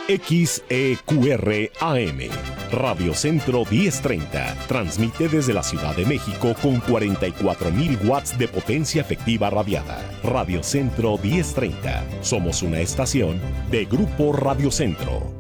XEQR AM, Radio Centro 1030, transmite desde la Ciudad de México con 44.000 watts de potencia efectiva radiada. Radio Centro 1030, somos una estación de Grupo Radio Centro.